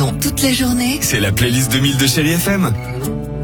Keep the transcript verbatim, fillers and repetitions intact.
toute la journée, C'est la playlist deux mille de Chérie F M.